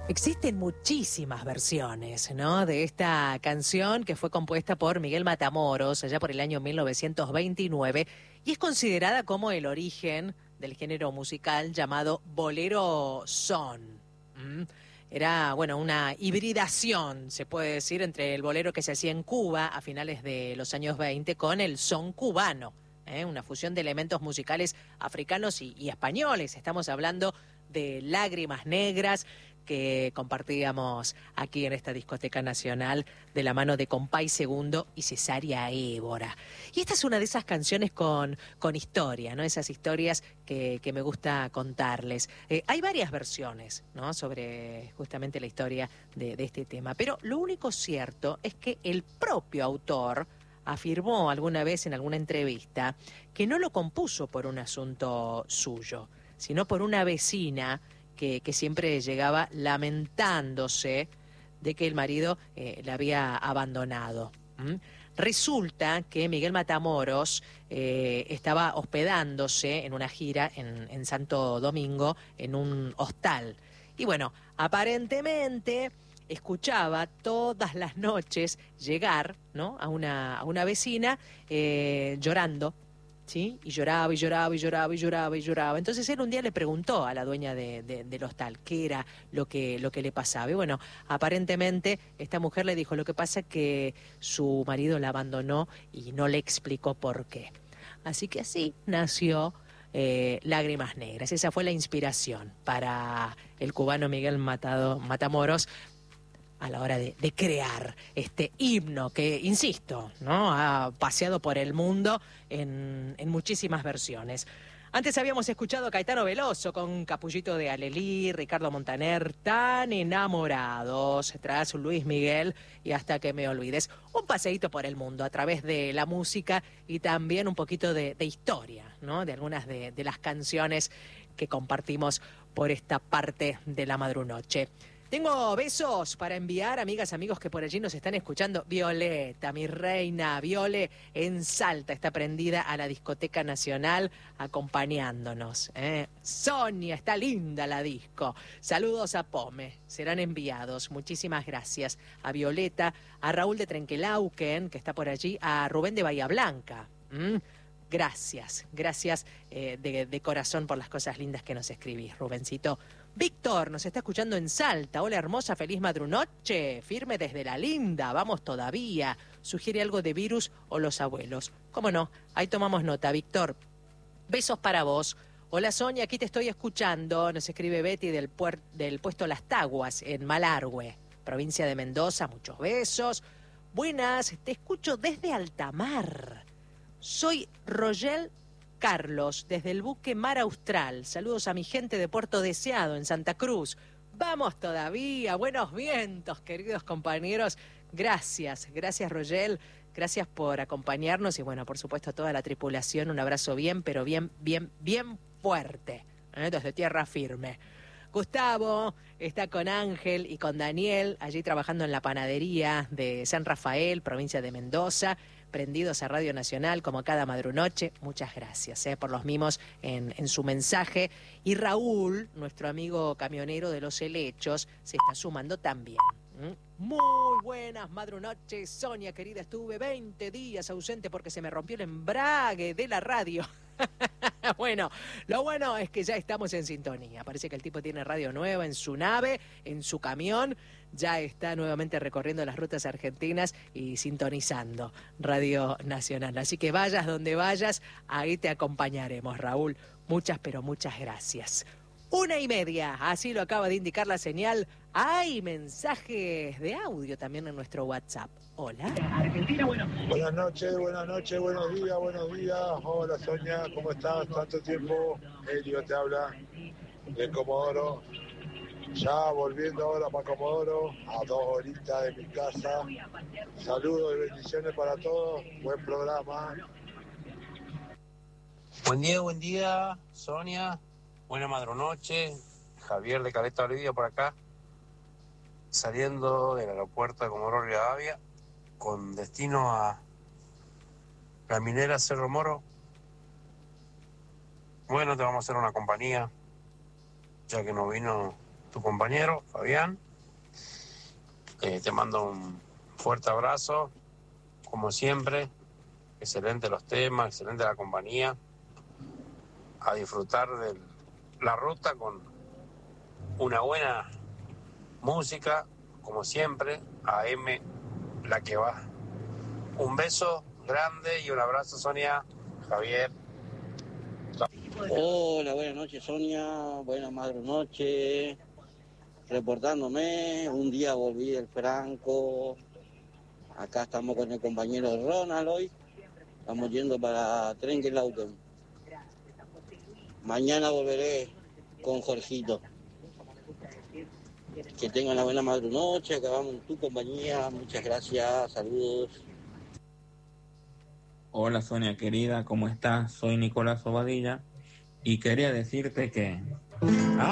Existen muchísimas versiones, ¿no?, de esta canción que fue compuesta por Miguel Matamoros allá por el año 1929 y es considerada como el origen del género musical llamado bolero son. ¿Mm? Era, bueno, una hibridación, se puede decir, entre el bolero que se hacía en Cuba a finales de los años 20 con el son cubano. Una fusión de elementos musicales africanos y españoles. Estamos hablando de Lágrimas Negras, que compartíamos aquí en esta discoteca nacional de la mano de Compay Segundo y Cesárea Évora. Y esta es una de esas canciones con historia, ¿no? Esas historias que me gusta contarles. Hay varias versiones, ¿no?, sobre justamente la historia de este tema, pero lo único cierto es que el propio autor afirmó alguna vez en alguna entrevista que no lo compuso por un asunto suyo, sino por una vecina que siempre llegaba lamentándose de que el marido la había abandonado. Resulta que Miguel Matamoros estaba hospedándose en una gira en Santo Domingo, en un hostal. Y bueno, aparentemente escuchaba todas las noches llegar, ¿no?, a una vecina llorando, ¿sí? Y lloraba, y lloraba, y lloraba, y lloraba, y lloraba. Entonces él un día le preguntó a la dueña del hostal qué era lo que le pasaba. Y bueno, aparentemente esta mujer le dijo, lo que pasa es que su marido la abandonó y no le explicó por qué. Así que así nació Lágrimas Negras. Esa fue la inspiración para el cubano Miguel Matamoros a la hora de crear este himno que, insisto, ¿no?, ha paseado por el mundo en muchísimas versiones. Antes habíamos escuchado a Caetano Veloso con Capullito de Alelí, Ricardo Montaner, Tan Enamorados, tras Luis Miguel y Hasta que me olvides. Un paseíto por el mundo a través de la música y también un poquito de historia, ¿no?, de algunas de las canciones que compartimos por esta parte de la madrunoche. Tengo besos para enviar, amigas, amigos que por allí nos están escuchando. Violeta, mi reina, Viole, en Salta, está prendida a la discoteca nacional acompañándonos. Sonia, está linda la disco. Saludos a Pome, serán enviados. Muchísimas gracias a Violeta, a Raúl de Trenquelauquen, que está por allí, a Rubén de Bahía Blanca. Gracias de corazón por las cosas lindas que nos escribís, Rubencito. Víctor nos está escuchando en Salta. Hola hermosa, feliz madrunoche. Firme desde la linda, vamos todavía. Sugiere algo de Virus o Los Abuelos. ¿Cómo no? Ahí tomamos nota, Víctor. Besos para vos. Hola Sonia, aquí te estoy escuchando. Nos escribe Betty del puesto Las Taguas en Malargüe, provincia de Mendoza. Muchos besos. Buenas, te escucho desde Altamar. Soy Rogel Carlos, desde el buque Mar Austral. Saludos a mi gente de Puerto Deseado, en Santa Cruz. Vamos todavía, buenos vientos, queridos compañeros. Gracias Rogel, gracias por acompañarnos y bueno, por supuesto a toda la tripulación, un abrazo bien, pero bien fuerte, desde tierra firme. Gustavo está con Ángel y con Daniel, allí trabajando en la panadería de San Rafael, provincia de Mendoza, prendidos a Radio Nacional como cada madrunoche. Muchas gracias por los mimos en su mensaje. Y Raúl, nuestro amigo camionero de Los Helechos, se está sumando también. Muy buenas madrunoches, Sonia querida, estuve 20 días ausente porque se me rompió el embrague de la radio. Bueno, lo bueno es que ya estamos en sintonía. Parece que el tipo tiene radio nueva en su nave, en su camión. Ya está nuevamente recorriendo las rutas argentinas y sintonizando Radio Nacional. Así que vayas donde vayas, ahí te acompañaremos, Raúl. Muchas, pero muchas gracias. 1:30, así lo acaba de indicar la señal. Hay mensajes de audio también en nuestro WhatsApp. Hola. Argentina, bueno. Buenas noches, buenos días. Hola Sonia, ¿cómo estás? Tanto tiempo. Elio te habla de Comodoro. Ya volviendo ahora para Comodoro, a 2 horitas de mi casa. Saludos y bendiciones para todos. Buen programa. Buen día, Sonia. Buena madrunoche. Javier de Caleta Olivia por acá. Saliendo del aeropuerto de Comodoro Rivadavia con destino a la minera Cerro Moro. Bueno, te vamos a hacer una compañía, ya que no vino tu compañero, Fabián. Te mando un fuerte abrazo, como siempre. Excelente los temas, excelente la compañía. A disfrutar de la ruta con una buena música, como siempre. AM, la que va. Un beso grande y un abrazo, Sonia, Javier. Hola, buenas noches, Sonia. Buenas noches. Reportándome, un día volví del Franco. Acá estamos con el compañero Ronald hoy. Estamos yendo para Trenquelauquen. Mañana volveré con Jorgito. Que tengan una buena noche. Acabamos en tu compañía. Muchas gracias. Saludos. Hola Sonia querida, ¿cómo estás? Soy Nicolás Obadilla y quería decirte que